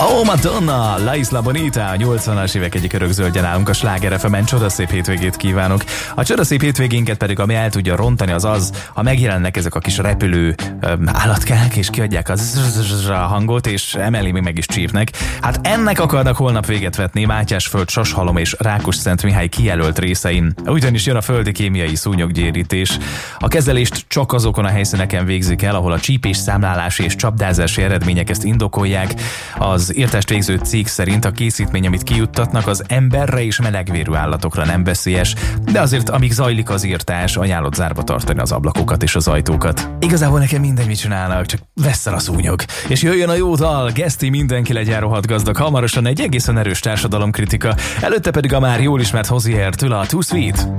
Oh, Madonna, La Isla Bonita, a 80-as évek egyik örökzöldje nálunk a Sláger FM-en. Csodaszép hétvégét kívánok. A csodaszép hétvégénket pedig, ami el tudja rontani, az, ha megjelennek ezek a kis repülő állatkák, és kiadják a hangot, és emellé még meg is csípnek. Hát ennek akarnak holnap véget vetni Mátyásföld, Sashalom és Rákosszentmihály kijelölt részein. Ugyanis jön a földi kémiai szúnyoggyérítés. A kezelést csak azokon a helyszíneken végzik el, ahol a csípés, számlálási és csapdázási eredmények ezt indokolják. Az írtást végző cég szerint a készítmény, amit kijuttatnak, az emberre és melegvérű állatokra nem veszélyes, de azért, amíg zajlik az írtás, ajánlott zárva tartani az ablakokat és az ajtókat. Igazából nekem mindegy, mit csinálnak, csak vesszel a szúnyog. És jöjjön a jó dal, Geszti, mindenki legyen rohadt gazdag. Hamarosan egy egészen erős társadalomkritika, előtte pedig a már jól ismert Hozier-től a Too Sweet.